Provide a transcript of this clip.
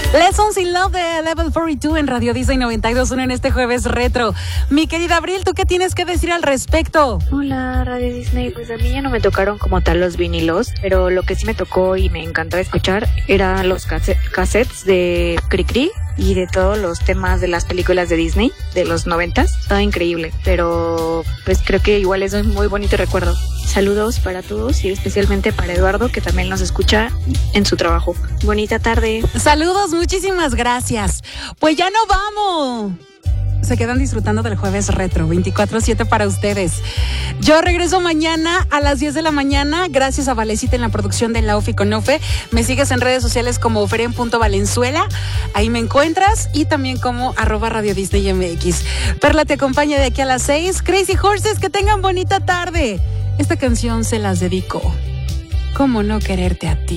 Lessons in Love de Level 42 en Radio Disney 92.1 en este jueves retro. Mi querida Abril, ¿tú qué tienes que decir al respecto? Hola, Radio Disney. Pues a mí ya no me tocaron como tal los vinilos, pero lo que sí me tocó y me encantaba escuchar eran los cassettes de Cricri y de todos los temas de las películas de Disney de los 90s. Estaba increíble, pero pues creo que igual es un muy bonito recuerdo. Saludos para todos y especialmente para Eduardo, que también nos escucha en su trabajo. Bonita tarde. Saludos, muchísimas gracias. Pues ya no vamos. Se quedan disfrutando del jueves retro, 24/7 para ustedes. Yo regreso mañana a las 10 de la mañana, gracias a Valecita en la producción de La Ofi con Ofe. Me sigues en redes sociales como Feren.Valenzuela, ahí me encuentras, y también como @Radio Disney MX. Perla te acompaña de aquí a las 6. Crazy Horses, que tengan bonita tarde. Esta canción se las dedico. ¿Cómo no quererte a ti?